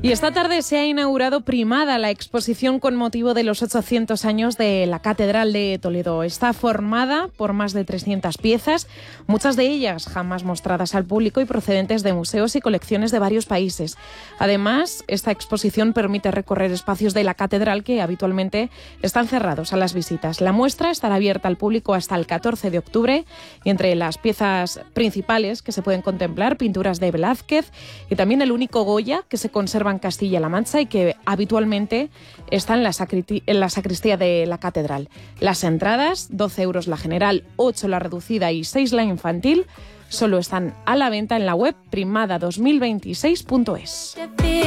Y esta tarde se ha inaugurado Primada, la exposición con motivo de los 800 años de la Catedral de Toledo. Está formada por más de 300 piezas, muchas de ellas jamás mostradas al público y procedentes de museos y colecciones de varios países. Además, esta exposición permite recorrer espacios de la Catedral que habitualmente están cerrados a las visitas. La muestra estará abierta al público hasta el 14 de octubre y entre las piezas principales que se pueden contemplar, pinturas de Velázquez y también el único Goya que se conserva en Castilla-La Mancha y que habitualmente está en la sacristía de la catedral. Las entradas, 12 euros la general, 8 la reducida y 6 la infantil, solo están a la venta en la web primada2026.es.